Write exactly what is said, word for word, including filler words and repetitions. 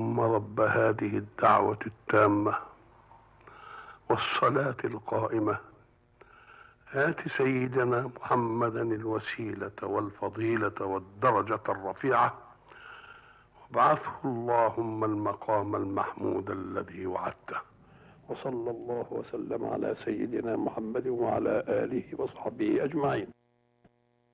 اللهم رب هذه الدعوة التامة والصلاة القائمة آت سيدنا محمدا الوسيلة والفضيلة والدرجة الرفيعة وابعثه اللهم المقام المحمود الذي وعدته. وصلى الله وسلم على سيدنا محمد وعلى آله وصحبه أجمعين.